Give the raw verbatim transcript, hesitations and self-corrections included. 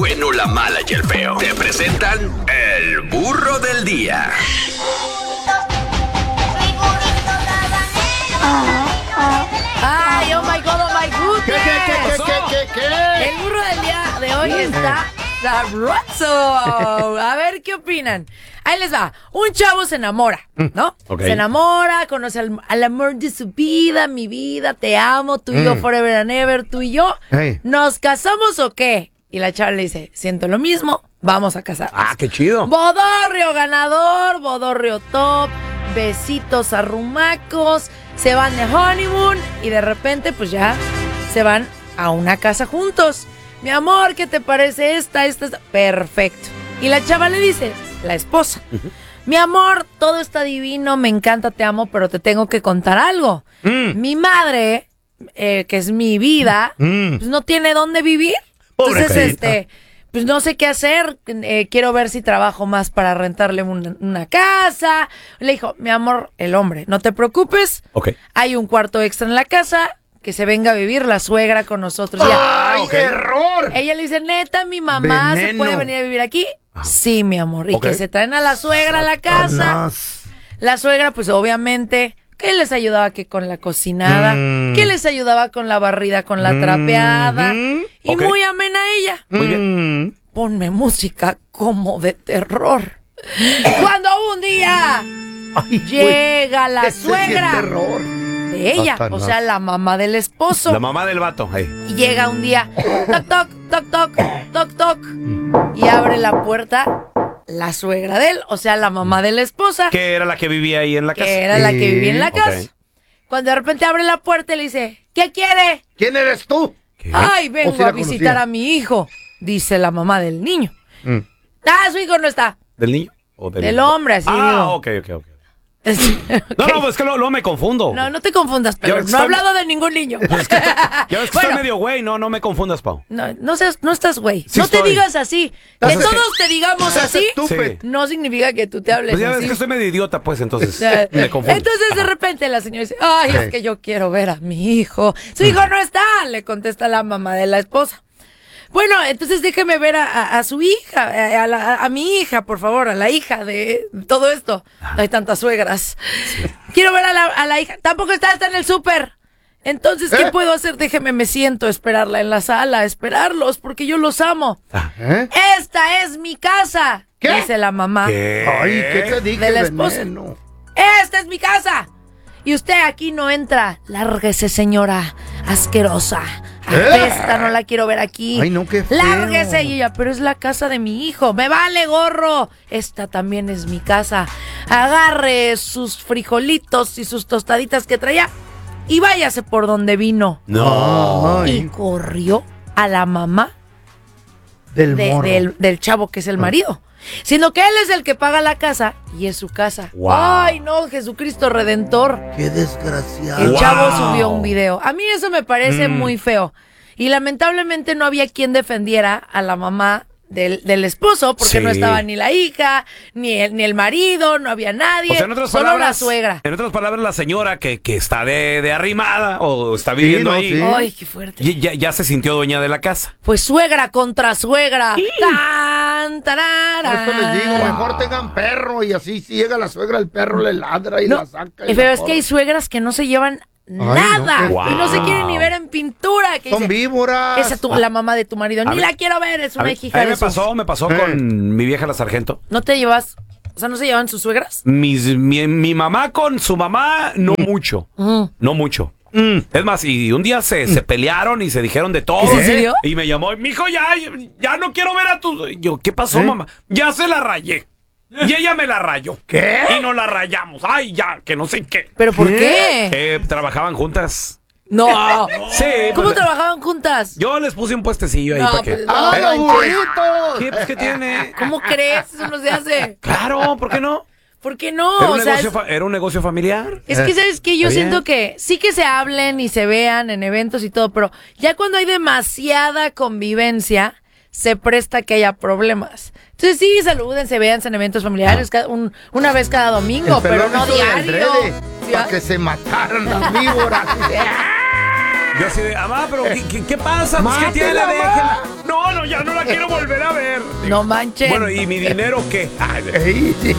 bueno, la mala y el feo. Te presentan el burro del día. Ay, oh my God, oh my goodness. ¿Qué, qué, qué, qué, qué, qué? El burro del día de hoy está sabroso. A ver, ¿qué opinan? Ahí les va. Un chavo se enamora, ¿no? Okay. Se enamora, conoce al, al amor de su vida, mi vida, te amo, tú y yo forever and ever, tú y yo. Hey. ¿Nos casamos o qué? Y la chava le dice, siento lo mismo, vamos a casarnos. Ah, qué chido. Bodorrio ganador, bodorrio top, besitos arrumacos, se van de honeymoon y de repente pues ya se van a una casa juntos. Mi amor, ¿qué te parece esta? Esta, esta. Perfecto. Y la chava le dice, la esposa, uh-huh. Mi amor, todo está divino, me encanta, te amo, pero te tengo que contar algo. Mm. Mi madre, eh, que es mi vida, mm. pues no tiene dónde vivir. Pobre Entonces, carita. este, pues no sé qué hacer. Eh, quiero ver si trabajo más para rentarle una, una casa. Le dijo, mi amor, el hombre, no te preocupes. Okay. Hay un cuarto extra en la casa. Que se venga a vivir la suegra con nosotros. ¡Ay, okay. error! Ella le dice, neta, mi mamá Veneno. se puede venir a vivir aquí. Ah. Sí, mi amor. Y Okay. que se traen a la suegra a la casa. Satanás. La suegra, pues obviamente, ¿qué les ayudaba que con la cocinada? Mm. ¿Qué les ayudaba con la barrida, con la trapeada? Mm. Y Okay. muy amena ella. Muy bien. Mm. Ponme música como de terror. Cuando un día Ay, llega güey, la ese sí es suegra terror. de ella, Satanás. o sea, la mamá del esposo. La mamá del vato. Hey. Y llega un día, toc, toc, toc, toc, toc, toc, y abre la puerta la suegra de él, o sea, la mamá de la esposa, Que era la que vivía ahí en la casa. que era la que vivía en la Ok. casa. Cuando de repente abre la puerta y le dice, ¿qué quiere? ¿Quién eres tú? ¿Qué? Ay, O vengo si la a visitar conocía. a mi hijo, dice la mamá del niño. Mm. Ah, su hijo no está. ¿Del niño? ¿O del, Del hombre, así ah, digo. ok, ok, ok. Ok. No, no, pues es que luego, luego me confundo. No, no te confundas, Ya pero ves que no he estoy- hablado de ningún niño. Ya ves que Bueno, estoy medio güey, no, no me confundas, Pau. no, no seas, no estás güey. Sí no te estoy. digas así. Que Entonces, todos te digamos Estás así, estúpido. Sí. no significa que tú te hables Pues ya ves así. que estoy medio idiota, pues, entonces Eh, me confundo. Entonces de repente la señora dice, ay, Sí. es que yo quiero ver a mi hijo. Su hijo no está, le contesta la mamá de la esposa. Bueno, entonces déjeme ver a, a- a su hija, a, a la- a mi hija, por favor, a la hija de todo esto. Hay tantas suegras. Quiero ver a la, a la hija. Tampoco está, está en el súper. Entonces, ¿qué ¿Eh? puedo hacer? Déjeme, me siento a esperarla en la sala, a esperarlos, porque yo los amo. ¿Eh? Esta es mi casa, ¿Qué? dice la mamá. ¿Qué? Ay, ¿qué te dije, De la esposa. veneno? ¡Esta es mi casa! Y usted aquí no entra. Lárguese, señora. Asquerosa. Apesta, no la quiero ver aquí. Ay, no, qué feo. Lárguese. Y ella, pero es la casa de mi hijo. ¡Me vale, gorro! Esta también es mi casa. Agarre sus frijolitos y sus tostaditas que traía y váyase por donde vino. No. Ay, Y corrió a la mamá del de- morro. del, del chavo que es el marido. Sino que él es el que paga la casa y es su casa. Wow. Ay, no, Jesucristo Redentor. Qué desgraciado. El Wow. chavo subió un video. A mí eso me parece Mm. muy feo. Y lamentablemente no había quien defendiera a la mamá del, del esposo, porque Sí. no estaba ni la hija, ni el, ni el marido, no había nadie. O sea, en otras solo palabras, la suegra. En otras palabras, la señora que, que está de, de arrimada o está viviendo no, ahí, sí. Ay, qué fuerte. y ya, ya se sintió dueña de la casa. Pues suegra contra suegra. Tan, Por tarara. eso les digo, mejor tengan perro y así si llega la suegra, el perro le ladra y No, la saca. y y pero la es que hay corre. suegras que no se llevan no, nada. qué y no se Wow. quieren ni ver en pintura. Que Son dice, víboras. esa tu- la mamá de tu marido. A Ni mí- la quiero ver, es A una mí, hija a mí de me su- pasó, me pasó Eh. con mi vieja la sargento. ¿No te llevas? O sea, ¿no se llevan sus suegras? Mis, mi, mi mamá con su mamá, no mucho. Mm. No mucho. Mm. Es más, y un día se, se pelearon y se dijeron de todo. ¿Es en serio? Y me llamó, mijo, ya, ya no quiero ver a tu... Yo, ¿qué pasó, ¿Eh? mamá? Ya se la rayé. Y ella me la rayó. ¿Qué? Y nos la rayamos. Ay, ya, que no sé qué. ¿Pero por ¿Qué? qué? Eh, trabajaban juntas. No. Sí. ¿Cómo pues, trabajaban juntas? yo les puse un puestecillo ahí No, para que... pues, ¡Ah, no, los burritos! ¿Qué, pues, ¿qué tiene? ¿Cómo crees? Eso no se hace. Claro, ¿por qué no? ¿Por qué no? Era un, o sea, negocio, es, fa- era un negocio familiar. es que, ¿sabes qué? Yo Está bien. siento que sí que se hablen y se vean en eventos y todo, pero ya cuando hay demasiada convivencia, se presta que haya problemas. Entonces sí, salúdense, véanse en eventos familiares cada- un- una vez cada domingo, El pero pelón no hizo de diario. adrede, ¿Ya? para que se mataran las víboras. Yo así de, mamá, pero ¿qué, qué, qué pasa? Pues, ¿qué Mátela, tiene? mamá. Déjela. No, no, ya no la quiero volver a No manches. Bueno, ¿y mi dinero qué? Ay, Ey, sí.